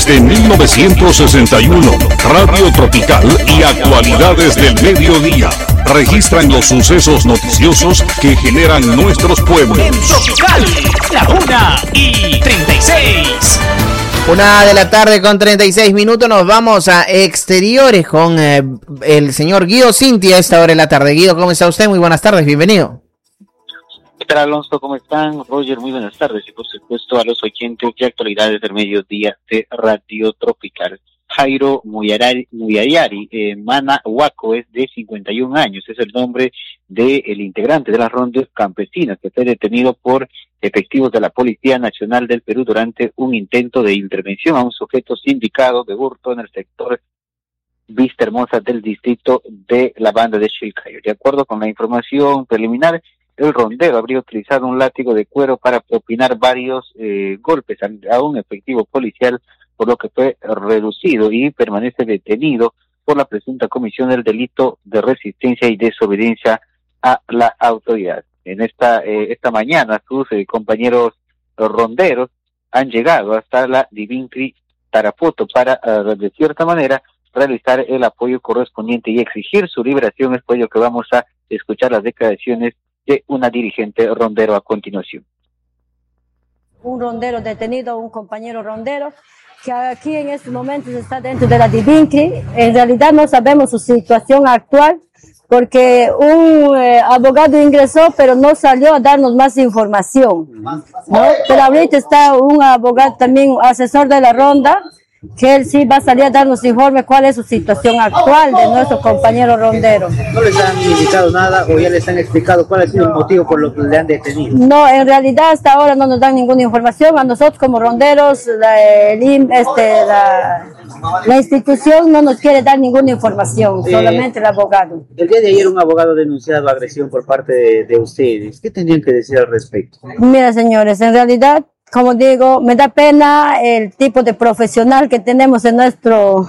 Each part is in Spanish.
Desde 1961, Radio Tropical y actualidades del mediodía registran los sucesos noticiosos que generan nuestros pueblos. En Tropical, la 1:36. 1:36 nos vamos a exteriores con el señor Guido Cinti a esta hora de la tarde. Guido, ¿cómo está usted? Muy buenas tardes, bienvenido. ¿Qué tal, Alonso? ¿Cómo están? Roger, muy buenas tardes. Y por supuesto a los oyentes de actualidades del mediodía de Radio Tropical. Jairo Muyayari Mana Huaco es de 51 años, es el nombre del integrante de las rondas campesinas que fue detenido por efectivos de la Policía Nacional del Perú durante un intento de intervención a un sujeto sindicado de hurto en el sector Vista Hermosa del distrito de la banda de Chilcayo. De acuerdo con la información preliminar, el rondero habría utilizado un látigo de cuero para propinar varios golpes a un efectivo policial, por lo que fue reducido y permanece detenido por la presunta comisión del delito de resistencia y desobediencia a la autoridad. En esta mañana sus compañeros ronderos han llegado hasta la Divincri Tarapoto para, de cierta manera, realizar el apoyo correspondiente y exigir su liberación. Es por ello que vamos a escuchar las declaraciones de una dirigente rondero a continuación. Un rondero detenido, un compañero rondero, que aquí en estos momentos está dentro de la Divincri. En realidad no sabemos su situación actual, porque un abogado ingresó, pero no salió a darnos más información, ¿no? Pero ahorita está un abogado también, asesor de la ronda, que él sí va a salir a darnos informe cuál es su situación actual de nuestro compañero rondero. ¿No les han indicado nada o ya les han explicado cuál ha sido el motivo por lo que le han detenido? No, en realidad hasta ahora no nos dan ninguna información. A nosotros como ronderos, la institución no nos quiere dar ninguna información, solamente el abogado. El día de ayer un abogado ha denunciado agresión por parte de ustedes. ¿Qué tendrían que decir al respecto? Mira, señores, en realidad, como digo, me da pena el tipo de profesional que tenemos en nuestro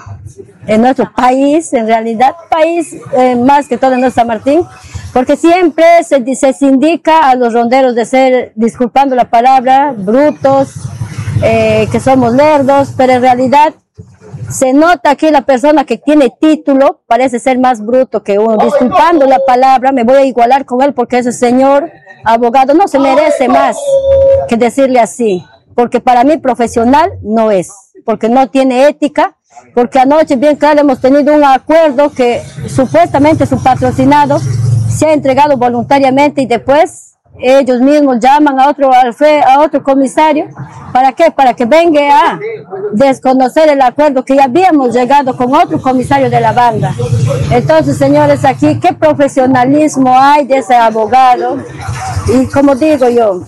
país, en realidad, más que todo en nuestro San Martín, porque siempre se indica a los ronderos de ser, disculpando la palabra, brutos, que somos lerdos, pero en realidad se nota que la persona que tiene título parece ser más bruto que uno. Disculpando la palabra, me voy a igualar con él porque ese señor abogado no se merece más que decirle así, porque para mí profesional no es, porque no tiene ética, porque anoche bien claro hemos tenido un acuerdo que supuestamente su patrocinado se ha entregado voluntariamente y después ellos mismos llaman a otro comisario. ¿Para qué? Para que venga a desconocer el acuerdo que ya habíamos llegado con otro comisario de la banda. Entonces, señores, aquí, ¿qué profesionalismo hay de ese abogado? Y como digo yo,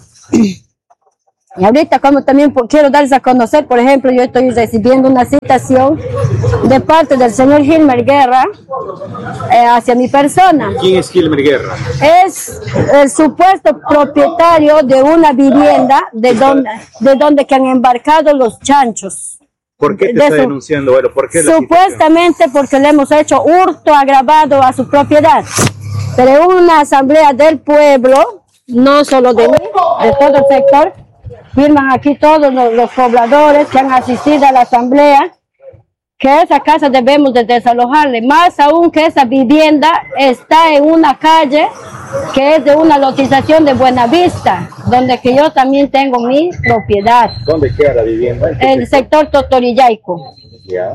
y ahorita como también quiero darles a conocer, por ejemplo, yo estoy recibiendo una citación de parte del señor Gilmer Guerra hacia mi persona. ¿Quién es Gilmer Guerra? Es el supuesto propietario de una vivienda de donde que han embarcado los chanchos. ¿Por qué te está denunciando? Bueno, ¿por qué supuestamente porque le hemos hecho hurto agravado a su propiedad. Pero en una asamblea del pueblo, no solo de mí, de todo el sector, firman aquí todos los pobladores que han asistido a la asamblea que esa casa debemos de desalojarle, más aún que esa vivienda está en una calle que es de una lotización de Buenavista, donde que yo también tengo mi propiedad. ¿Dónde queda la vivienda? El sector Totoriyaico. Ya.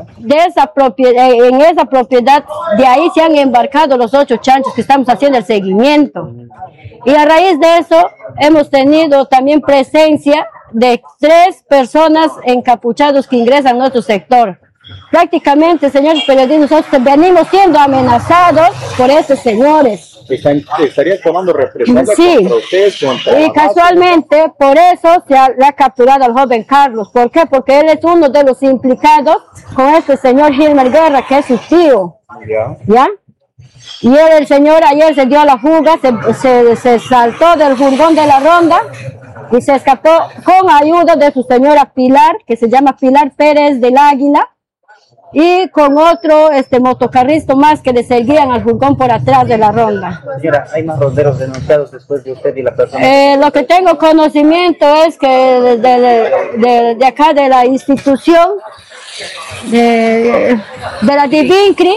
En esa propiedad, de ahí se han embarcado los 8 chanchos que estamos haciendo el seguimiento. Y a raíz de eso, hemos tenido también presencia de 3 personas encapuchados que ingresan a nuestro sector. Prácticamente, señores periodistas, nosotros venimos siendo amenazados por estos señores. ¿Estarían tomando represalias contra ustedes? Y casualmente, por eso le ha capturado al joven Carlos. ¿Por qué? Porque él es uno de los implicados con este señor Gilmer Guerra, que es su tío. ¿Ya? Y el señor ayer se dio a la fuga, se saltó del furgón de la ronda y se escapó con ayuda de su señora Pilar, que se llama Pilar Pérez del Águila, y con otro motocarrista más que le seguían al furgón por atrás de la ronda. Señora, ¿hay más ronderos denunciados después de usted y la persona? Lo que tengo conocimiento es que de acá de la institución de la Divincri.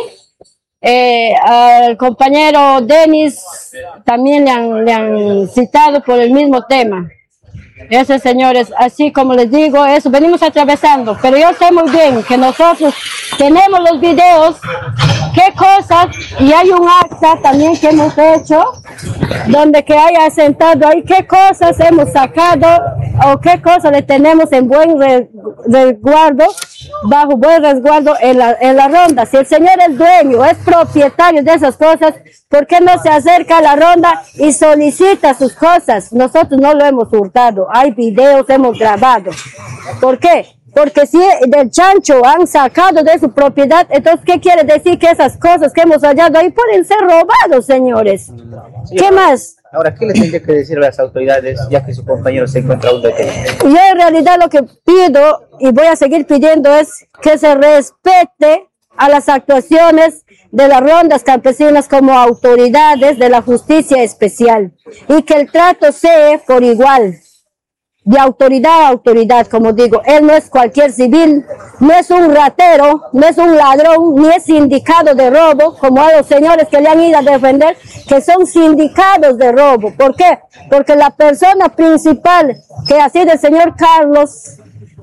Al compañero Denis también le han citado por el mismo tema. Esos señores, así como les digo, eso venimos atravesando, pero yo sé muy bien que nosotros tenemos los videos, qué cosas, y hay un acta también que hemos hecho, donde que haya sentado ahí qué cosas hemos sacado, o qué cosas le tenemos en buen resguardo, bajo buen resguardo en la ronda. Si el señor es dueño, es propietario de esas cosas, ¿por qué no se acerca a la ronda y solicita sus cosas? Nosotros no lo hemos hurtado, hay videos, hemos grabado. ¿Por qué? Porque si del chancho han sacado de su propiedad, entonces ¿qué quiere decir? Que esas cosas que hemos hallado ahí pueden ser robados, señores. Sí, ¿qué más? Ahora, ¿qué le tendría que decir a las autoridades, ya que su compañero se encuentra aún detenido? Yo en realidad lo que pido, y voy a seguir pidiendo, es que se respete a las actuaciones de las rondas campesinas como autoridades de la justicia especial, y que el trato sea por igual, de autoridad a autoridad, como digo. Él no es cualquier civil, no es un ratero, no es un ladrón, ni es sindicado de robo, como a los señores que le han ido a defender, que son sindicados de robo. ¿Por qué? Porque la persona principal, que ha sido el señor Carlos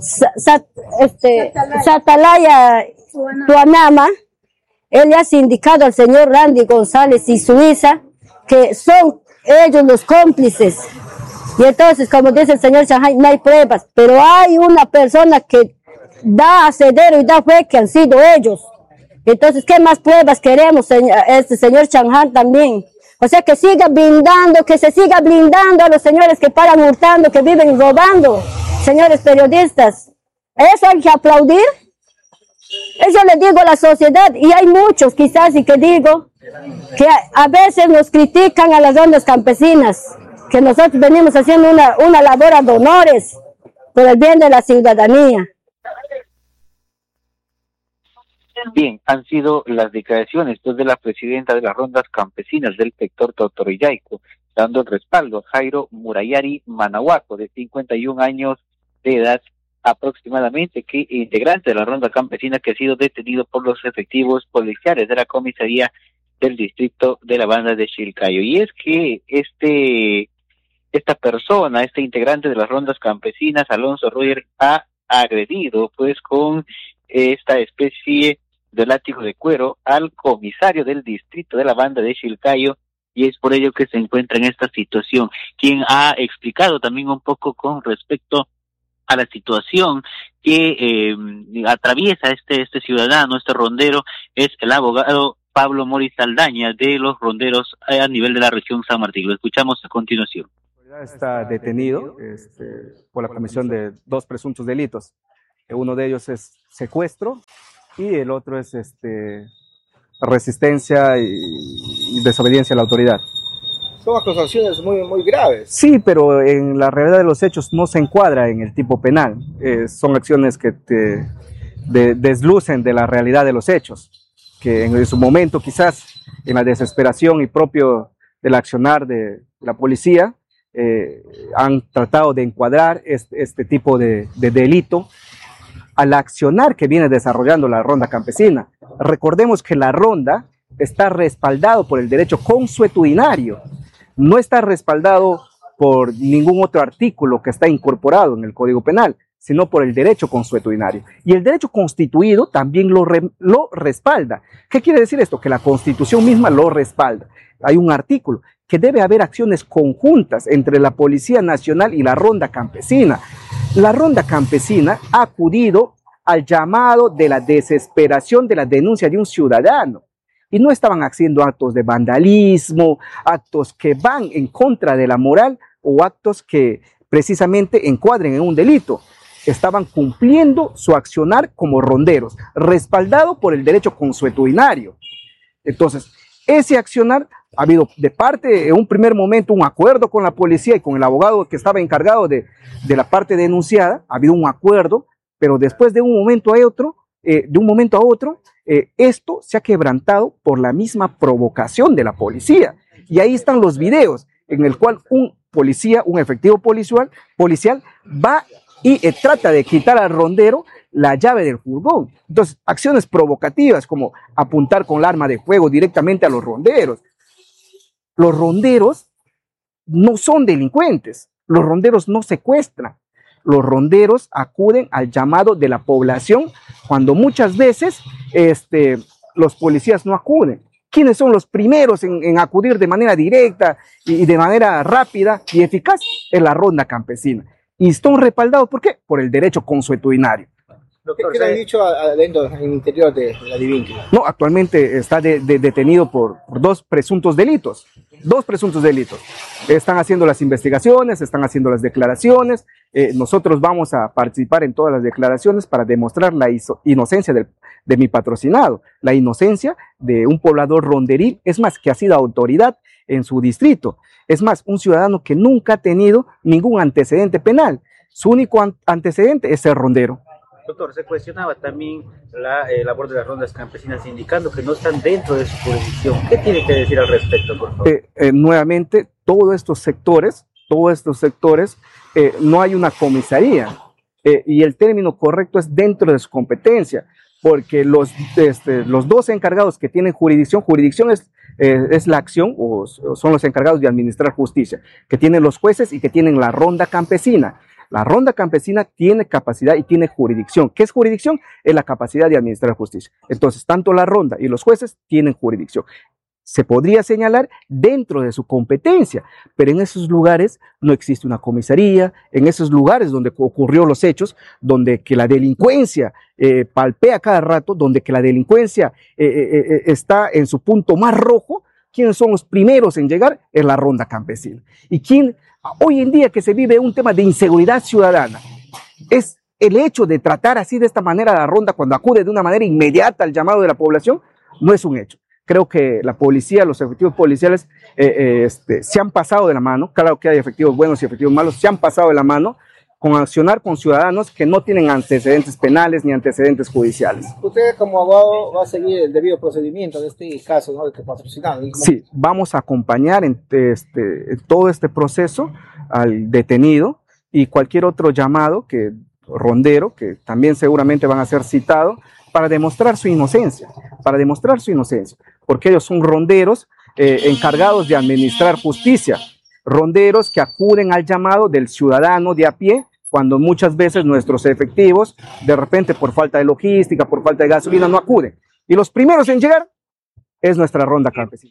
Satalaya Tuanama, él le ha sindicado al señor Randy González y Suiza, que son ellos los cómplices. Y entonces, como dice el señor Shanghai, no hay pruebas, pero hay una persona que da asedero y da fe que han sido ellos. Entonces, ¿qué más pruebas queremos, este señor Shanghai también? O sea, que siga blindando, que se siga blindando a los señores que paran hurtando, que viven robando. Señores periodistas, ¿eso hay que aplaudir? Eso le digo a la sociedad, y hay muchos quizás, y que digo, que a veces nos critican a las rondas campesinas, que nosotros venimos haciendo una labor de honores por el bien de la ciudadanía. Bien, han sido las declaraciones de la presidenta de las rondas campesinas del sector Totoriyaico, dando el respaldo a Jairo Murayari Manahuaco, de 51 años de edad aproximadamente, que integrante de la ronda campesina, que ha sido detenido por los efectivos policiales de la comisaría del distrito de la banda de Chilcayo. Y es que esta persona, este integrante de las rondas campesinas, Alonso Roger, ha agredido pues con esta especie de látigo de cuero al comisario del distrito de la banda de Chilcayo, y es por ello que se encuentra en esta situación. Quien ha explicado también un poco con respecto a la situación que atraviesa este ciudadano, este rondero, es el abogado Pablo Moris Saldaña, de los ronderos a nivel de la región San Martín. Lo escuchamos a continuación. Está detenido por la comisión de 2 presuntos delitos. Uno de ellos es secuestro y el otro es resistencia y desobediencia a la autoridad. Son acusaciones muy graves. Sí, pero en la realidad de los hechos no se encuadra en el tipo penal. Son acciones que te deslucen de la realidad de los hechos, que en su momento quizás en la desesperación y propio del accionar de la policía han tratado de encuadrar este tipo de delito al accionar que viene desarrollando la ronda campesina. Recordemos que la ronda está respaldado por el derecho consuetudinario, no está respaldado por ningún otro artículo que está incorporado en el Código Penal, sino por el derecho consuetudinario. Y el derecho constituido también lo respalda. ¿Qué quiere decir esto? Que la Constitución misma lo respalda. Hay un artículo que debe haber acciones conjuntas entre la Policía Nacional y la ronda campesina. La ronda campesina ha acudido al llamado de la desesperación de la denuncia de un ciudadano. Y no estaban haciendo actos de vandalismo, actos que van en contra de la moral o actos que precisamente encuadren en un delito. Estaban cumpliendo su accionar como ronderos, respaldado por el derecho consuetudinario. Entonces, ese accionar ha habido de parte, en un primer momento, un acuerdo con la policía y con el abogado que estaba encargado de la parte denunciada. Ha habido un acuerdo, pero después de un momento a otro, esto se ha quebrantado por la misma provocación de la policía. Y ahí están los videos en el cual un policía, un efectivo policial va y trata de quitar al rondero la llave del furgón. Entonces, acciones provocativas como apuntar con el arma de fuego directamente a los ronderos. Los ronderos no son delincuentes, los ronderos no secuestran, los ronderos acuden al llamado de la población cuando muchas veces los policías no acuden. ¿Quiénes son los primeros en acudir de manera directa y de manera rápida y eficaz? Es la ronda campesina. Y están respaldados, ¿por qué? Por el derecho consuetudinario. Doctor, ¿qué le han dicho adentro, en el interior de la Divíncula? No, actualmente está detenido por dos presuntos delitos. Están haciendo las investigaciones, están haciendo las declaraciones. Nosotros vamos a participar en todas las declaraciones para demostrar la inocencia de mi patrocinado, la inocencia de un poblador ronderil, es más, que ha sido autoridad en su distrito. Es más, un ciudadano que nunca ha tenido ningún antecedente penal. Su único antecedente es ser rondero. Doctor, se cuestionaba también la labor de las rondas campesinas, indicando que no están dentro de su jurisdicción. ¿Qué tiene que decir al respecto, por favor? Nuevamente, todos estos sectores, no hay una comisaría, y el término correcto es dentro de su competencia, porque los dos encargados que tienen jurisdicción es la acción, o son los encargados de administrar justicia, que tienen los jueces y que tienen la ronda campesina. La ronda campesina tiene capacidad y tiene jurisdicción. ¿Qué es jurisdicción? Es la capacidad de administrar justicia. Entonces, tanto la ronda y los jueces tienen jurisdicción. Se podría señalar dentro de su competencia, pero en esos lugares no existe una comisaría, en esos lugares donde ocurrió los hechos, donde que la delincuencia palpea cada rato, donde que la delincuencia está en su punto más rojo. ¿Quiénes son los primeros en llegar? Es la ronda campesina. ¿Y quién? Hoy en día que se vive un tema de inseguridad ciudadana, es el hecho de tratar así de esta manera a la ronda cuando acude de una manera inmediata al llamado de la población, no es un hecho. Creo que la policía, los efectivos policiales se han pasado de la mano. Claro que hay efectivos buenos y efectivos malos, se han pasado de la mano con accionar con ciudadanos que no tienen antecedentes penales ni antecedentes judiciales. Usted como abogado va a seguir el debido procedimiento de este caso, ¿no?, de que patrocinado. Sí, vamos a acompañar en todo este proceso al detenido y cualquier otro llamado rondero, que también seguramente van a ser citados para demostrar su inocencia, porque ellos son ronderos encargados de administrar justicia, ronderos que acuden al llamado del ciudadano de a pie, cuando muchas veces nuestros efectivos, de repente por falta de logística, por falta de gasolina, no acuden. Y los primeros en llegar es nuestra ronda campesina.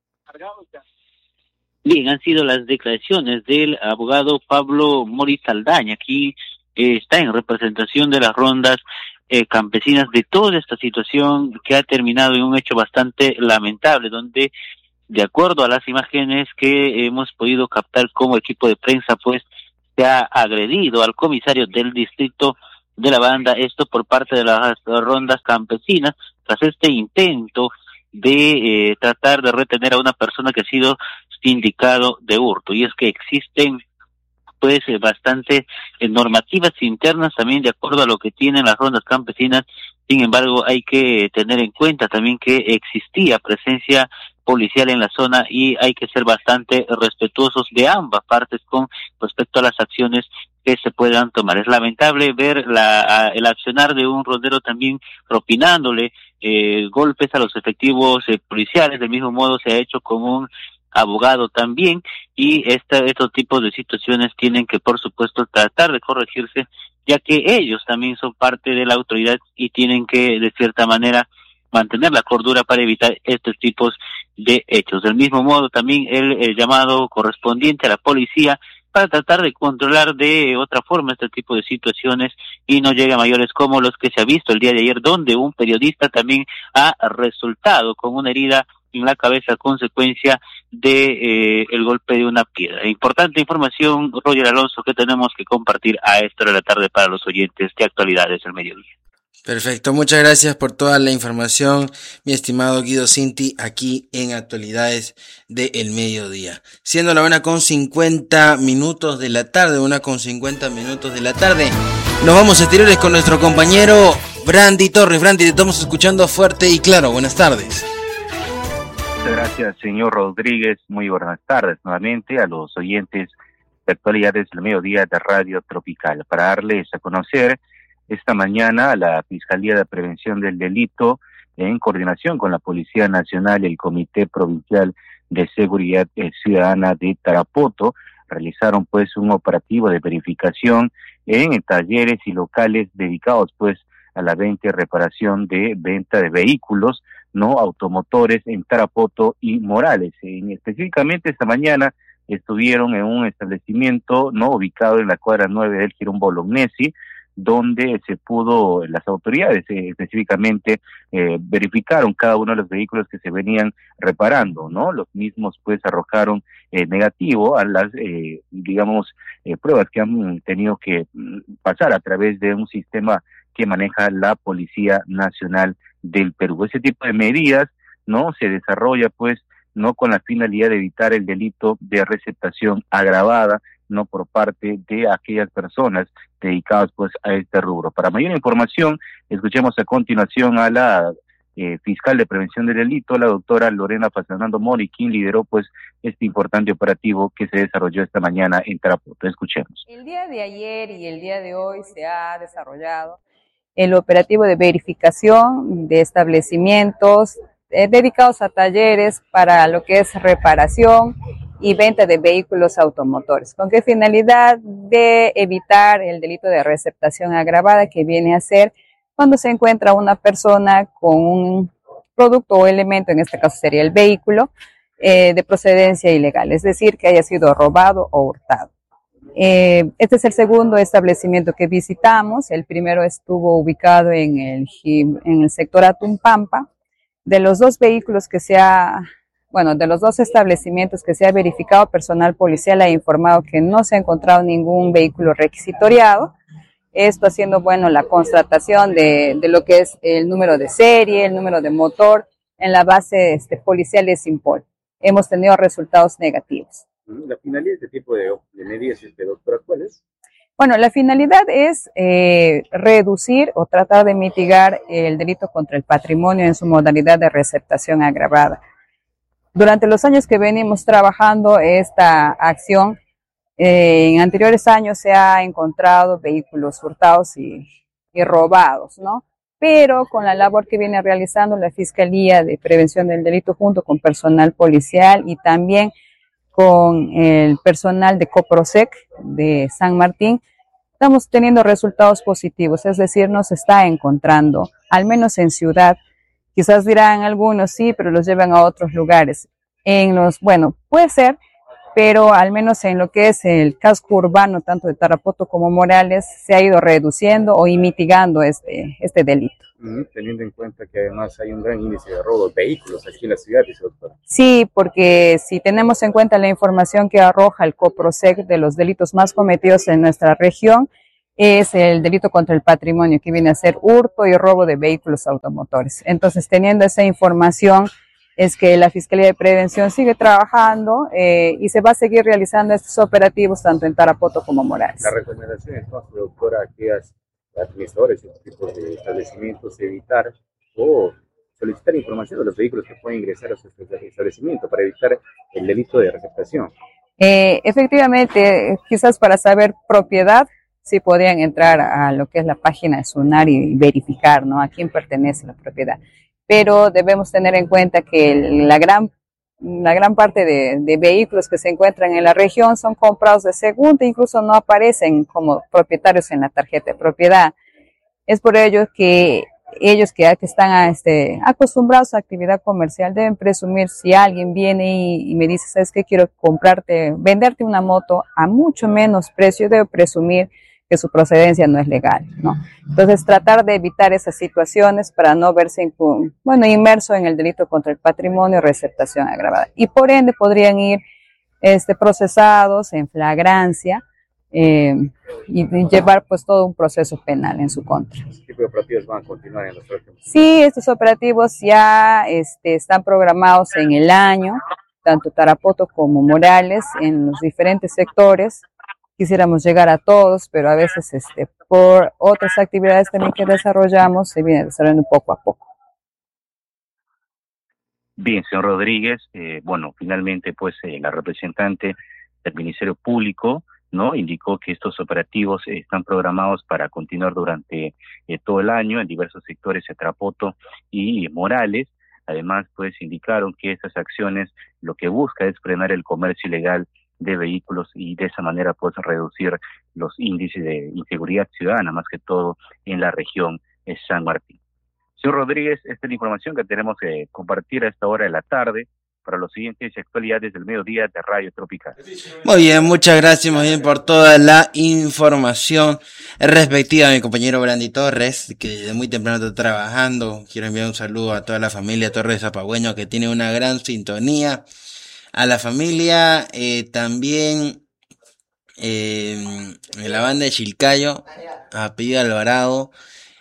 Bien, han sido las declaraciones del abogado Pablo Moritz Saldaña. Aquí está en representación de las rondas campesinas de toda esta situación que ha terminado en un hecho bastante lamentable, donde de acuerdo a las imágenes que hemos podido captar como equipo de prensa, pues se ha agredido al comisario del distrito de la Banda, esto por parte de las rondas campesinas, tras este intento de tratar de retener a una persona que ha sido sindicado de hurto. Y es que existen pues bastante normativas internas también de acuerdo a lo que tienen las rondas campesinas. Sin embargo, hay que tener en cuenta también que existía presencia policial en la zona y hay que ser bastante respetuosos de ambas partes con respecto a las acciones que se puedan tomar. Es lamentable ver el accionar de un rondero también propinándole golpes a los efectivos policiales. Del mismo modo se ha hecho con un abogado también, y estos tipos de situaciones tienen que, por supuesto, tratar de corregirse, ya que ellos también son parte de la autoridad y tienen que, de cierta manera, mantener la cordura para evitar estos tipos de hechos. Del mismo modo, también el llamado correspondiente a la policía para tratar de controlar de otra forma este tipo de situaciones y no llegue a mayores como los que se ha visto el día de ayer, donde un periodista también ha resultado con una herida en la cabeza a consecuencia de el golpe de una piedra. Importante información, Roger Alonso, que tenemos que compartir a esta hora de la tarde para los oyentes de Actualidades del Mediodía. Perfecto, muchas gracias por toda la información, mi estimado Guido Cinti, aquí en Actualidades del Mediodía. Siendo la 1:50 de la tarde, 1:50 de la tarde, nos vamos a exteriores con nuestro compañero Brandy Torres. Brandy, te estamos escuchando fuerte y claro, buenas tardes. Muchas gracias, señor Rodríguez. Muy buenas tardes nuevamente a los oyentes de actualidades del mediodía de Radio Tropical. Para darles a conocer esta mañana la Fiscalía de Prevención del Delito, en coordinación con la Policía Nacional y el Comité Provincial de Seguridad Ciudadana de Tarapoto, realizaron pues un operativo de verificación en talleres y locales dedicados pues a la venta y reparación de venta de vehículos no automotores en Tarapoto y Morales. Específicamente esta mañana estuvieron en un establecimiento no ubicado en la cuadra 9 del Jirón Bolognesi, donde se pudo, las autoridades específicamente verificaron cada uno de los vehículos que se venían reparando, ¿no? Los mismos pues arrojaron negativo a las, pruebas que han tenido que pasar a través de un sistema que maneja la Policía Nacional del Perú. Ese tipo de medidas, ¿no? Se desarrolla pues no con la finalidad de evitar el delito de receptación agravada, no por parte de aquellas personas dedicadas pues a este rubro. Para mayor información, escuchemos a continuación a la fiscal de prevención del delito, la doctora Lorena Fernando Mori, quien lideró pues este importante operativo que se desarrolló esta mañana en Tarapoto. Escuchemos. El día de ayer y el día de hoy se ha desarrollado el operativo de verificación de establecimientos dedicados a talleres para lo que es reparación y venta de vehículos automotores. ¿Con qué finalidad? De evitar el delito de receptación agravada, que viene a ser cuando se encuentra una persona con un producto o elemento, en este caso sería el vehículo, de procedencia ilegal, es decir, que haya sido robado o hurtado. Este es el segundo establecimiento que visitamos. El primero estuvo ubicado en el sector Atumpampa. De los dos vehículos de los dos establecimientos que se ha verificado, personal policial ha informado que no se ha encontrado ningún vehículo requisitoriado. Esto haciendo, la constatación de lo que es el número de serie, el número de motor en la base policial de Simpol. Hemos tenido resultados negativos. ¿La finalidad de este tipo de medidas, doctora, cuál es? Bueno, la finalidad es reducir o tratar de mitigar el delito contra el patrimonio en su modalidad de receptación agravada. Durante los años que venimos trabajando esta acción, en anteriores años se ha encontrado vehículos hurtados y robados, ¿no? Pero con la labor que viene realizando la Fiscalía de Prevención del Delito junto con personal policial y también con el personal de Coprosec de San Martín, estamos teniendo resultados positivos, es decir, nos está encontrando, al menos en ciudad. Quizás dirán algunos, sí, pero los llevan a otros lugares. Puede ser, pero al menos en lo que es el casco urbano, tanto de Tarapoto como Morales, se ha ido reduciendo o mitigando este delito. Teniendo en cuenta que además hay un gran índice de robo de vehículos aquí en la ciudad, doctora. Sí, porque si tenemos en cuenta la información que arroja el Coprosec de los delitos más cometidos en nuestra región, es el delito contra el patrimonio, que viene a ser hurto y robo de vehículos automotores. Entonces, teniendo esa información, es que la Fiscalía de Prevención sigue trabajando y se va a seguir realizando estos operativos tanto en Tarapoto como Morales. La recomendación entonces, doctora, a aquellas administradores de este tipo de establecimientos, evitar o solicitar información de los vehículos que pueden ingresar a su establecimiento para evitar el delito de receptación. Efectivamente, quizás para saber propiedad, sí podrían entrar a lo que es la página de SUNAR y verificar, ¿no?, a quién pertenece la propiedad. Pero debemos tener en cuenta que la gran parte de vehículos que se encuentran en la región son comprados de segunda, incluso no aparecen como propietarios en la tarjeta de propiedad. Es por ello que ellos que están acostumbrados a actividad comercial deben presumir. Si alguien viene y me dice, ¿sabes qué? Quiero venderte una moto a mucho menos precio, debo presumir que su procedencia no es legal, ¿no? Entonces, tratar de evitar esas situaciones para no verse inmerso en el delito contra el patrimonio y receptación agravada. Y por ende podrían ir procesados en flagrancia y llevar pues todo un proceso penal en su contra. ¿Qué tipo de operativos van a continuar en los próximos? Sí, estos operativos ya están programados en el año, tanto Tarapoto como Morales, en los diferentes sectores. Quisiéramos llegar a todos, pero a veces por otras actividades también que desarrollamos, se viene desarrollando poco a poco. Bien, señor Rodríguez, finalmente pues la representante del Ministerio Público ¿no? Indicó que estos operativos están programados para continuar durante todo el año en diversos sectores de Tarapoto y Morales. Además, pues indicaron que estas acciones lo que busca es frenar el comercio ilegal de vehículos y de esa manera pues reducir los índices de inseguridad ciudadana, más que todo en la región de San Martín. Señor Rodríguez, esta es la información que tenemos que compartir a esta hora de la tarde para los siguientes actualidades del mediodía de Radio Tropical. Muy bien, muchas gracias muy bien por toda la información respectiva a mi compañero Brandy Torres, que desde muy temprano está trabajando. Quiero enviar un saludo a toda la familia Torres Zapagüeño, que tiene una gran sintonía. A la familia también la banda de Chilcayo, apellido Alvarado,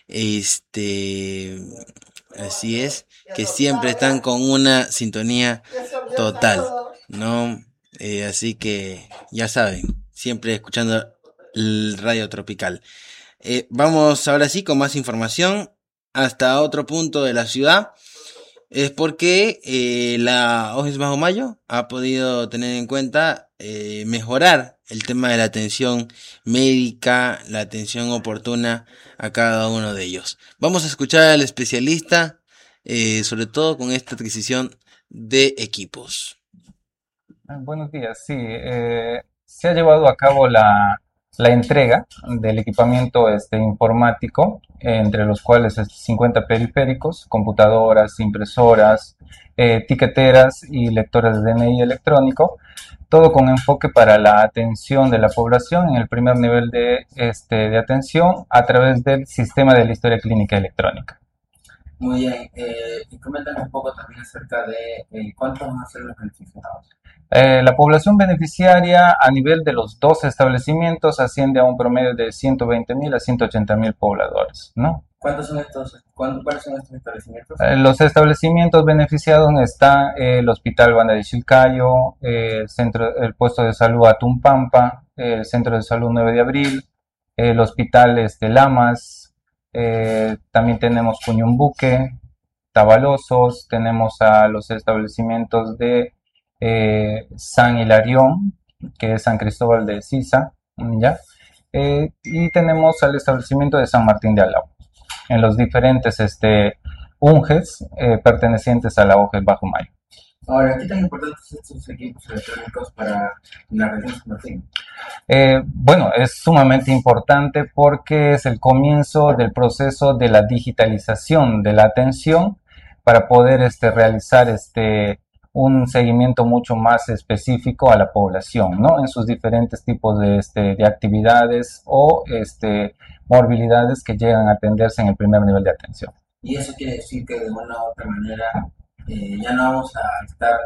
así es, que siempre están con una sintonía total, ¿no? Así que ya saben, siempre escuchando el Radio Tropical. Vamos ahora sí con más información hasta otro punto de la ciudad. Es porque la ONGs Bajo Mayo ha podido tener en cuenta mejorar el tema de la atención médica, la atención oportuna a cada uno de ellos. Vamos a escuchar al especialista, sobre todo con esta adquisición de equipos. Buenos días, sí, se ha llevado a cabo la entrega del equipamiento informático, entre los cuales 50 periféricos, computadoras, impresoras, tiqueteras y lectores de DNI electrónico, todo con enfoque para la atención de la población en el primer nivel de atención a través del sistema de la historia clínica electrónica. Muy bien, y coméntame un poco también acerca de cuántos van a ser los beneficiados. La población beneficiaria a nivel de los 12 establecimientos asciende a un promedio de 120.000 a 180.000 pobladores, ¿no? ¿Cuáles son estos establecimientos? Los establecimientos beneficiados están el Hospital Banda de Chilcayo, el puesto de salud Atumpampa, el Centro de Salud 9 de Abril, el Hospital Lamas, también tenemos Puñumbuque, Tabalosos, tenemos a los establecimientos de San Hilarión, que es San Cristóbal de Sisa, ¿ya? Y tenemos al establecimiento de San Martín de Alao, en los diferentes UNGES pertenecientes a la ONGES Bajo Mayo. Ahora, ¿qué tan importantes son estos equipos electrónicos para la región de San Martín? Bueno, es sumamente importante porque es el comienzo del proceso de la digitalización de la atención para poder realizar un seguimiento mucho más específico a la población, ¿no? En sus diferentes tipos de actividades o morbilidades que llegan a atenderse en el primer nivel de atención. Y eso quiere decir que de una u otra manera ya no vamos a estar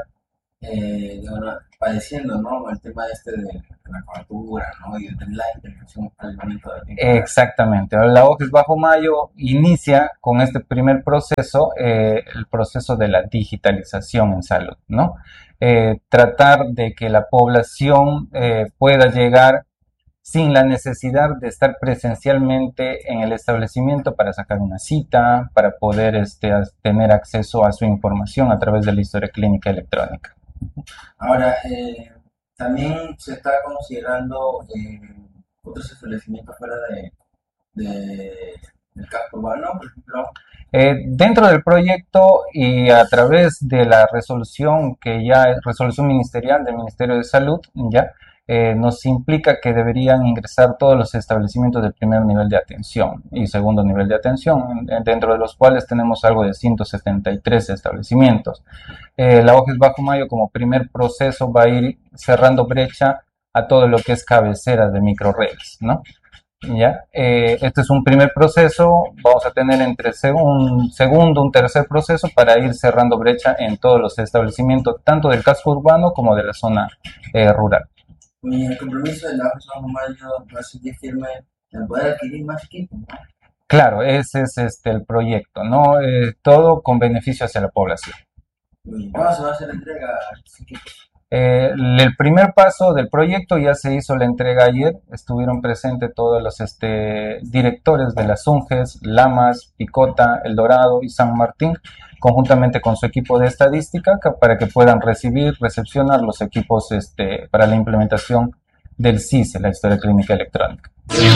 padeciendo, ¿no? El tema de la cobertura, ¿no? Y de la intervención al momento de tiempo. Exactamente. La ONGES Bajo Mayo inicia con este primer proceso, el proceso de la digitalización en salud, ¿no? Tratar de que la población pueda llegar sin la necesidad de estar presencialmente en el establecimiento para sacar una cita, para poder tener acceso a su información a través de la historia clínica electrónica. Ahora, también se está considerando otros establecimientos fuera del casco urbano, por ejemplo. Dentro del proyecto y a través de la resolución resolución ministerial del Ministerio de Salud, ya nos implica que deberían ingresar todos los establecimientos del primer nivel de atención y segundo nivel de atención, dentro de los cuales tenemos algo de 173 establecimientos. La ONGES Bajo Mayo como primer proceso va a ir cerrando brecha a todo lo que es cabecera de microredes, ¿no? ¿Ya? Este es un primer proceso, vamos a tener entre un segundo, un tercer proceso para ir cerrando brecha en todos los establecimientos, tanto del casco urbano como de la zona rural. Y el compromiso de la ONGES Bajo Mayo va a seguir firme en poder adquirir más equipos, ¿no? Claro, ese es el proyecto, ¿no? Todo con beneficio hacia la población. ¿Cuándo se va a hacer la entrega a estos equipos? El primer paso del proyecto ya se hizo la entrega ayer, estuvieron presentes todos los directores de las UNGES, Lamas, Picota, El Dorado y San Martín, conjuntamente con su equipo de estadística para que puedan recepcionar los equipos para la implementación del CISE, la historia clínica electrónica.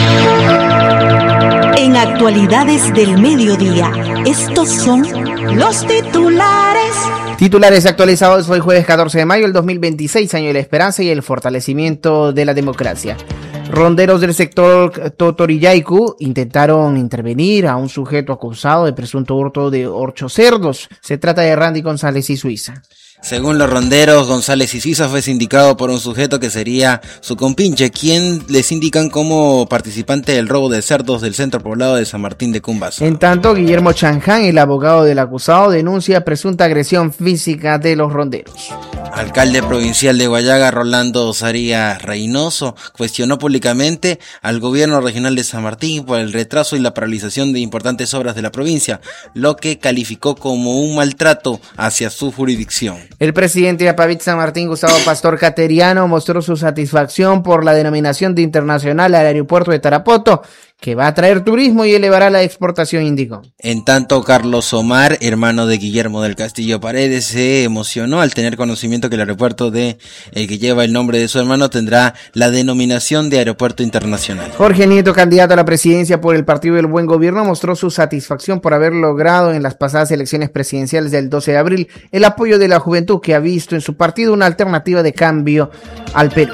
En Actualidades del Mediodía, estos son los titulares. Titulares actualizados hoy jueves 14 de mayo del 2026, año de la esperanza y el fortalecimiento de la democracia. Ronderos del sector Totoriyaiku intentaron intervenir a un sujeto acusado de presunto hurto de 8 cerdos. Se trata de Randy González y Suiza. Según los ronderos, González y Suiza fue sindicado por un sujeto que sería su compinche, quien les indican como participante del robo de cerdos del centro poblado de San Martín de Cumbazo. En tanto, Guillermo Chanján, el abogado del acusado, denuncia presunta agresión física de los ronderos. Alcalde provincial de Guayaga, Rolando Osaría Reynoso, cuestionó públicamente al gobierno regional de San Martín por el retraso y la paralización de importantes obras de la provincia, lo que calificó como un maltrato hacia su jurisdicción. El presidente de Apavit San Martín, Gustavo Pastor Cateriano, mostró su satisfacción por la denominación de internacional al aeropuerto de Tarapoto, que va a traer turismo y elevará la exportación, indicó. En tanto, Carlos Omar, hermano de Guillermo del Castillo Paredes, se emocionó al tener conocimiento que el aeropuerto que lleva el nombre de su hermano tendrá la denominación de aeropuerto internacional. Jorge Nieto, candidato a la presidencia por el Partido del Buen Gobierno, mostró su satisfacción por haber logrado en las pasadas elecciones presidenciales del 12 de abril el apoyo de la juventud, que ha visto en su partido una alternativa de cambio al Perú.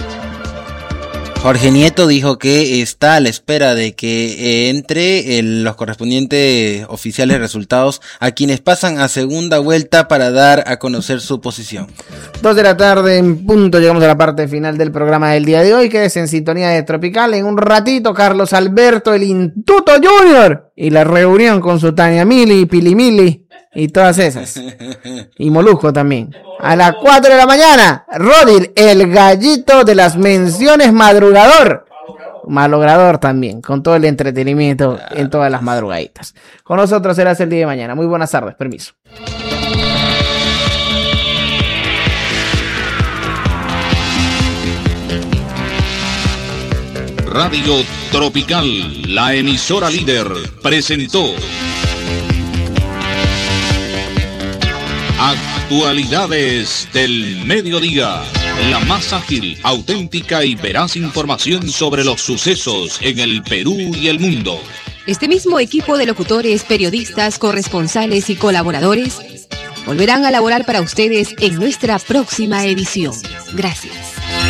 Jorge Nieto dijo que está a la espera de que entre los correspondientes oficiales resultados a quienes pasan a segunda vuelta para dar a conocer su posición. 2 de la tarde en punto, llegamos a la parte final del programa del día de hoy. Quédese en sintonía de Tropical. En un ratito, Carlos Alberto, el Instituto Junior, y la reunión con su Tania Mili, Pili Mili y todas esas. Y Molusco también. A las 4 de la mañana, Rodir, el gallito de las menciones malogrador también, con todo el entretenimiento en todas las madrugaditas. Con nosotros será el día de mañana. Muy buenas tardes, permiso. Radio Tropical, la emisora líder, presentó Actualidades del Mediodía, la más ágil, auténtica y veraz información sobre los sucesos en el Perú y el mundo. Este mismo equipo de locutores, periodistas, corresponsales y colaboradores volverán a laborar para ustedes en nuestra próxima edición. Gracias.